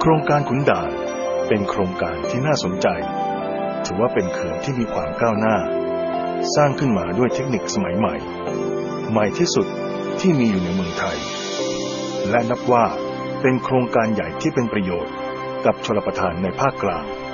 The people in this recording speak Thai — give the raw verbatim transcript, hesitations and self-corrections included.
ครงการขุนด่านเป็นโครงการที่น่าสนใจถือว่าเป็นเขื่อนที่มีความก้าวหน้าสร้างขึ้นมาด้วยเทคนิคสมัยใหม่ใหม่ที่สุดที่มีอยู่ในเมืองไทยและนับว่าเป็นโครงการใหญ่ที่เป็นประโยชน์กับชลประทานในภาคกลาง